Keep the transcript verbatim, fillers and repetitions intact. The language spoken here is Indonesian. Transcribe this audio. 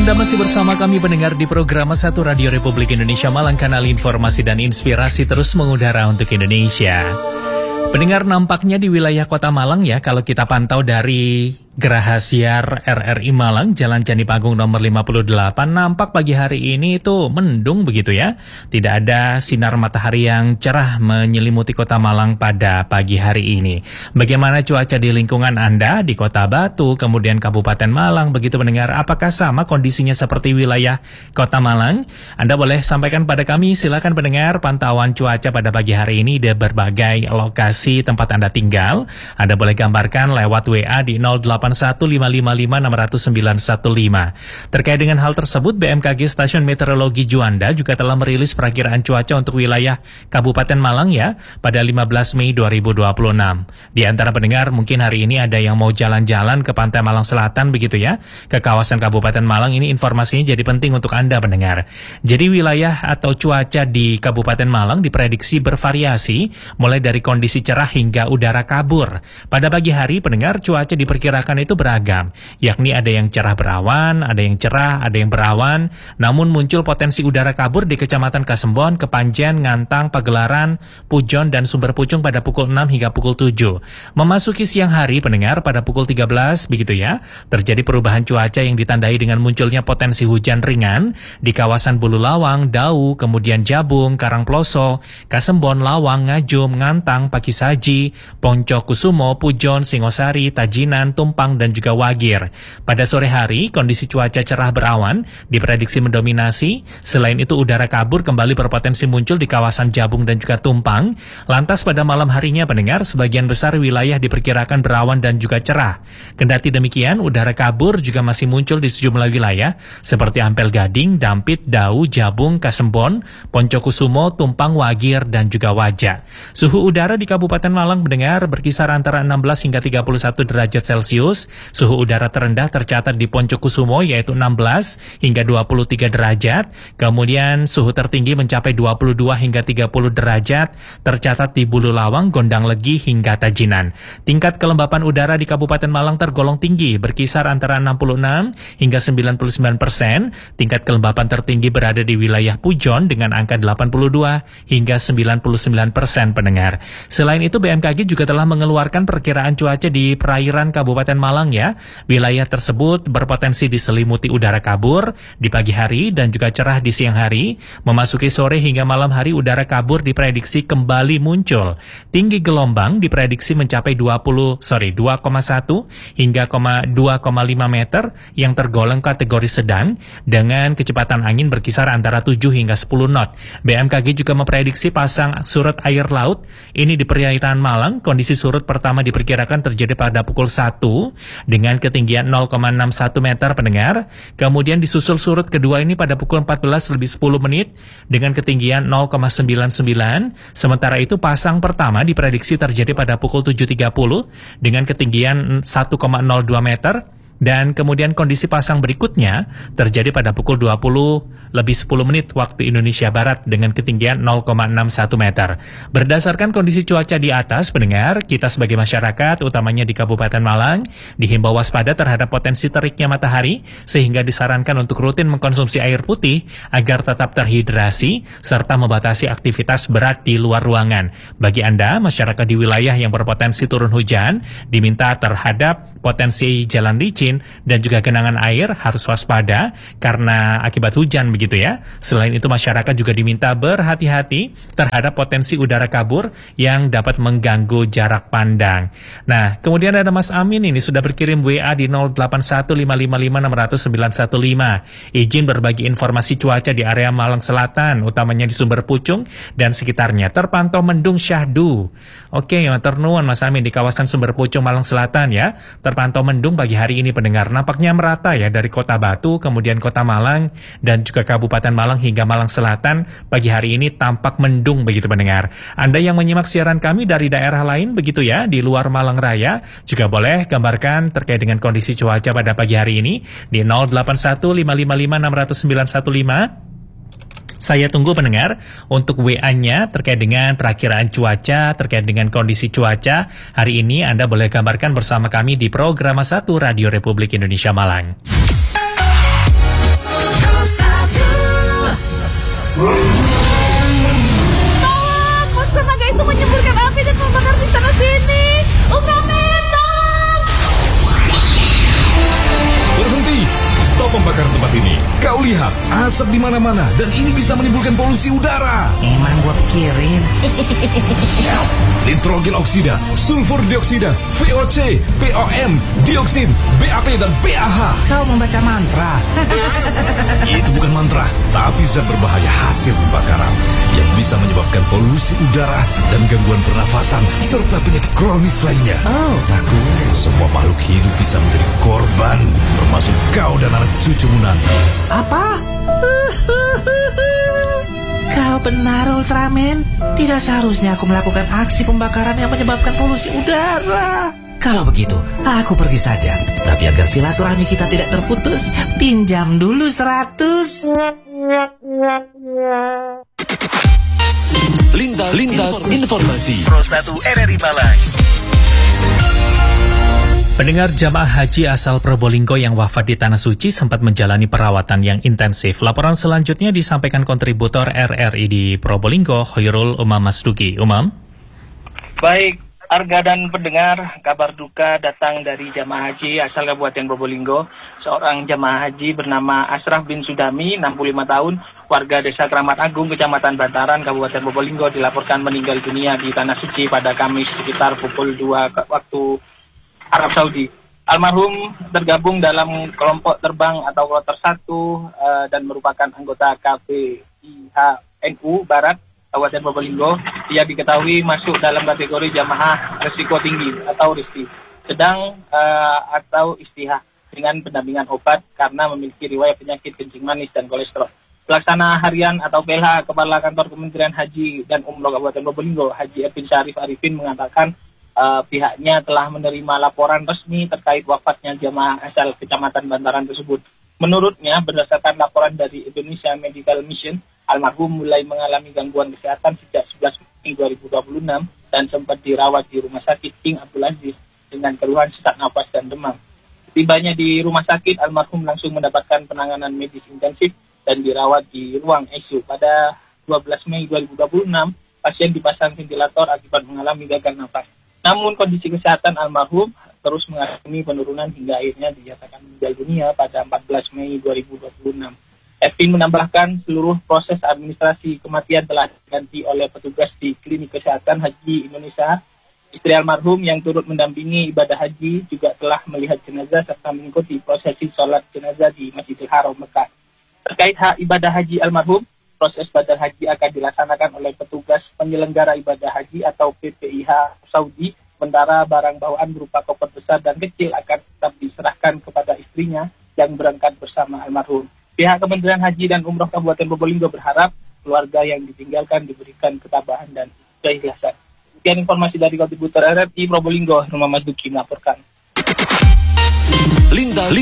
Anda masih bersama kami pendengar di program satu Radio Republik Indonesia Malang, kanal informasi dan inspirasi terus mengudara untuk Indonesia. Pendengar, nampaknya di wilayah Kota Malang ya, kalau kita pantau dari Geraha Siar R R I Malang, Jalan Candi Panggung nomor lima puluh delapan, nampak pagi hari ini itu mendung begitu ya. Tidak ada sinar matahari yang cerah menyelimuti Kota Malang pada pagi hari ini. Bagaimana cuaca di lingkungan Anda di Kota Batu, kemudian Kabupaten Malang, begitu pendengar? Apakah sama kondisinya seperti wilayah Kota Malang? Anda boleh sampaikan pada kami, silakan pendengar, pantauan cuaca pada pagi hari ini di berbagai lokasi tempat Anda tinggal. Anda boleh gambarkan lewat W A di nol delapan satu lima lima lima enam nol sembilan satu lima. Terkait dengan hal tersebut, B M K G Stasiun Meteorologi Juanda juga telah merilis perakiraan cuaca untuk wilayah Kabupaten Malang ya pada lima belas Mei dua ribu dua puluh enam. Di antara pendengar mungkin hari ini ada yang mau jalan-jalan ke Pantai Malang Selatan begitu ya, ke kawasan Kabupaten Malang. Ini informasinya jadi penting untuk Anda pendengar. Jadi wilayah atau cuaca di Kabupaten Malang diprediksi bervariasi mulai dari kondisi cerah hingga udara kabur. Pada pagi hari pendengar, cuaca diperkirakan itu beragam, yakni ada yang cerah berawan, ada yang cerah, ada yang berawan, namun muncul potensi udara kabur di Kecamatan Kasembon, Kepanjen, Ngantang, Pagelaran, Pujon, dan Sumber Pucung pada pukul enam hingga pukul tujuh. Memasuki siang hari pendengar pada pukul tiga belas begitu ya, terjadi perubahan cuaca yang ditandai dengan munculnya potensi hujan ringan di kawasan Bulu Lawang, Dau, kemudian Jabung, Karangploso, Kasembon, Lawang, Ngajum, Ngantang, Pakisaji, Poncokusumo, Pujon, Singosari, Tajinan, Tumpang, dan juga Wagir. Pada sore hari, kondisi cuaca cerah berawan diprediksi mendominasi. Selain itu, udara kabur kembali berpotensi muncul di kawasan Jabung dan juga Tumpang. Lantas pada malam harinya pendengar, sebagian besar wilayah diperkirakan berawan dan juga cerah. Kendati demikian, udara kabur juga masih muncul di sejumlah wilayah seperti Ampel Gading, Dampit, Dau, Jabung, Kasembon, Poncokusumo, Tumpang, Wagir, dan juga Wajak. Suhu udara di Kabupaten Malang mendengar berkisar antara enam belas hingga tiga puluh satu derajat Celcius. Suhu udara terendah tercatat di Poncokusumo yaitu enam belas hingga dua puluh tiga derajat. Kemudian suhu tertinggi mencapai dua puluh dua hingga tiga puluh derajat tercatat di Bulu Lawang, Gondang Legi, hingga Tajinan. Tingkat kelembapan udara di Kabupaten Malang tergolong tinggi, berkisar antara enam puluh enam hingga sembilan puluh sembilan persen. Tingkat kelembapan tertinggi berada di wilayah Pujon dengan angka delapan puluh dua hingga sembilan puluh sembilan persen pendengar. Selain itu, B M K G juga telah mengeluarkan perkiraan cuaca di perairan Kabupaten Malang ya. Wilayah tersebut berpotensi diselimuti udara kabur di pagi hari dan juga cerah di siang hari. Memasuki sore hingga malam hari, udara kabur diprediksi kembali muncul. Tinggi gelombang diprediksi mencapai dua puluh sorry dua koma satu hingga dua koma lima meter yang tergolong kategori sedang dengan kecepatan angin berkisar antara tujuh hingga sepuluh knot. B M K G juga memprediksi pasang surut air laut ini di perairan Malang. Kondisi surut pertama diperkirakan terjadi pada pukul satu dengan ketinggian nol koma enam satu meter pendengar. Kemudian disusul surut kedua ini pada pukul empat belas lebih sepuluh menit dengan ketinggian nol koma sembilan sembilan. Sementara itu pasang pertama diprediksi terjadi pada pukul tujuh tiga puluh dengan ketinggian satu koma nol dua meter. Dan kemudian kondisi pasang berikutnya terjadi pada pukul dua puluh lebih sepuluh menit waktu Indonesia Barat dengan ketinggian nol koma enam satu meter. Berdasarkan kondisi cuaca di atas pendengar, kita sebagai masyarakat utamanya di Kabupaten Malang dihimbau waspada terhadap potensi teriknya matahari sehingga disarankan untuk rutin mengkonsumsi air putih agar tetap terhidrasi serta membatasi aktivitas berat di luar ruangan. Bagi Anda masyarakat di wilayah yang berpotensi turun hujan, diminta terhadap potensi jalan licin dan juga genangan air harus waspada karena akibat hujan begitu ya. Selain itu masyarakat juga diminta berhati-hati terhadap potensi udara kabur yang dapat mengganggu jarak pandang. Nah, kemudian ada Mas Amin ini sudah berkirim W A di nol delapan satu lima lima lima enam nol sembilan satu lima. Izin berbagi informasi cuaca di area Malang Selatan, utamanya di Sumber Pucung dan sekitarnya. Terpantau mendung syahdu. Oke, matur nuwun Mas Amin di kawasan Sumber Pucung Malang Selatan ya. Terpantau mendung pagi hari ini pendengar, nampaknya merata ya dari Kota Batu, kemudian Kota Malang, dan juga Kabupaten Malang hingga Malang Selatan. Pagi hari ini tampak mendung begitu pendengar. Anda yang menyimak siaran kami dari daerah lain begitu ya, di luar Malang Raya, juga boleh gambarkan terkait dengan kondisi cuaca pada pagi hari ini di nol delapan satu lima lima lima enam nol sembilan satu lima. Saya tunggu pendengar untuk W A-nya terkait dengan perakiraan cuaca, terkait dengan kondisi cuaca. Hari ini Anda boleh gambarkan bersama kami di program satu Radio Republik Indonesia Malang. Tolong, monster naga itu menyemburkan api dan membakar di sana sini. Ultraman, tolong! Berhenti! Stop membakar tempat ini. Kau lihat, asap di mana-mana dan ini bisa menimbulkan polusi udara. Emang gua pikirin. Nitrogen oksida, sulfur dioksida, V O C, P O M, dioksin, B A P dan P A H. Kau membaca mantra. Itu bukan mantra, tapi zat berbahaya hasil pembakaran yang bisa menyebabkan polusi udara dan gangguan pernafasan serta penyakit kronis lainnya. Oh, bagus. Semua makhluk hidup bisa menjadi korban, termasuk kau dan anak cucumu nanti. Apa? Kau benar, Ultraman. Tidak seharusnya aku melakukan aksi pembakaran yang menyebabkan polusi udara. Kalau begitu, aku pergi saja. Tapi agar silaturahmi kita tidak terputus, pinjam dulu seratus. Lintas, lintas informasi. Pro satu R R I Malang. Pendengar jamaah haji asal Probolinggo yang wafat di Tanah Suci sempat menjalani perawatan yang intensif. Laporan selanjutnya disampaikan kontributor R R I di Probolinggo, Khairul Umam Masduki. Umam? Baik, Arga dan pendengar, kabar duka datang dari jamaah haji asal Kabupaten Probolinggo. Seorang jamaah haji bernama Asraf bin Sudami, enam puluh lima tahun, warga Desa Keramat Agung, Kecamatan Bantaran, Kabupaten Probolinggo, dilaporkan meninggal dunia di Tanah Suci pada Kamis sekitar pukul dua waktu Arab Saudi. Almarhum tergabung dalam kelompok terbang atau kloter satu uh, dan merupakan anggota K P I H N U Barat Kabupaten Probolinggo. Ia diketahui masuk dalam kategori jamaah risiko tinggi atau R I S T I, sedang uh, atau istihah dengan pendampingan obat karena memiliki riwayat penyakit kencing manis dan kolesterol. Pelaksana harian atau P L H Kepala Kantor Kementerian Haji dan Umroh Kabupaten Probolinggo, Haji Epin Syarif Arifin, mengatakan Uh, pihaknya telah menerima laporan resmi terkait wafatnya jamaah asal Kecamatan Bantaran tersebut. Menurutnya, berdasarkan laporan dari Indonesia Medical Mission, almarhum mulai mengalami gangguan kesehatan sejak sebelas Mei dua ribu dua puluh enam dan sempat dirawat di Rumah Sakit King Abdul Aziz dengan keluhan sesak nafas dan demam. Tibanya di rumah sakit, almarhum langsung mendapatkan penanganan medis intensif dan dirawat di ruang I C U. Pada dua belas Mei dua ribu dua puluh enam, pasien dipasang ventilator akibat mengalami gagal nafas. Namun kondisi kesehatan almarhum terus mengalami penurunan hingga akhirnya dinyatakan meninggal dunia pada empat belas Mei dua ribu dua puluh enam. Epin menambahkan seluruh proses administrasi kematian telah diganti oleh petugas di Klinik Kesehatan Haji Indonesia. Istri almarhum yang turut mendampingi ibadah haji juga telah melihat jenazah serta mengikuti prosesi sholat jenazah di Masjidil Haram Mekah. Terkait hak ibadah haji almarhum, proses badal haji akan dilaksanakan oleh petugas penyelenggara ibadah haji atau P P I H Saudi, sementara barang bawaan berupa koper besar dan kecil akan tetap diserahkan kepada istrinya yang berangkat bersama almarhum. Pihak Kementerian Haji dan Umroh Kabupaten Probolinggo berharap keluarga yang ditinggalkan diberikan ketabahan dan keikhlasan. Sekian informasi dari kontributor R R I Probolinggo, Rumah Masduki melaporkan. Lintas